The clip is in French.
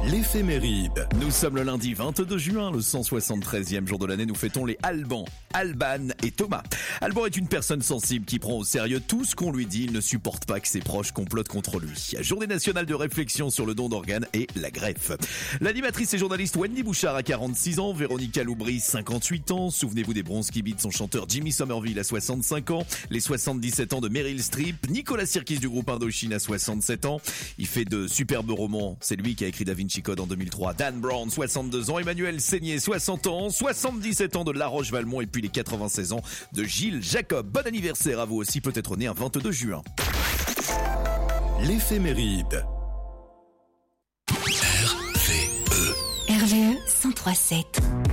L'éphéméride. Nous sommes le lundi 22 juin, le 173e jour de l'année. Nous fêtons les Alban, Alban et Thomas. Alban est une personne sensible qui prend au sérieux tout ce qu'on lui dit. Il ne supporte pas que ses proches complotent contre lui. Journée nationale de réflexion sur le don d'organes et la greffe. L'animatrice et journaliste Wendy Bouchard a 46 ans, Véronica Loubry 58 ans. Souvenez-vous des bronzes qui bitent son chanteur Jimmy Somerville à 65 ans. Les 77 ans de Meryl Streep. Nicolas Sirkis du groupe Indochine à 67 ans. Il fait de superbes romans. C'est lui qui a écrit Da Vinci Code en 2003. Dan Brown, 62 ans. Emmanuel Seigné, 60 ans. 77 ans de La Roche-Valmont et puis les 96 ans de Gilles Jacob. Bon anniversaire à vous aussi, peut-être né un 22 juin. L'éphéméride. RVE 103.7